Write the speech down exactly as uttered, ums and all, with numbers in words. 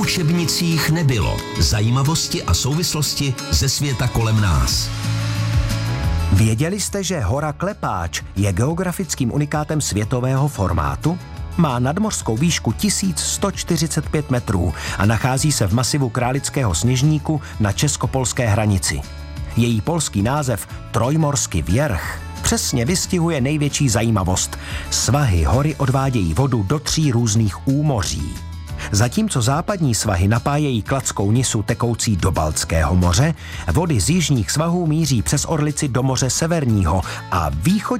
učebnicích nebylo. Zajímavosti a souvislosti ze světa kolem nás. Věděli jste, že hora Klepáč je geografickým unikátem světového formátu? Má nadmořskou výšku tisíc sto čtyřicet pět metrů a nachází se v masivu Králického Sněžníku na česko-polské hranici. Její polský název Trojmorský Wierch přesně vystihuje největší zajímavost. Svahy hory odvádějí vodu do tří různých úmoří. Zatímco západní svahy napájejí Kladskou Nisu tekoucí do Baltského moře, vody z jižních svahů míří přes Orlici do moře Severního a východní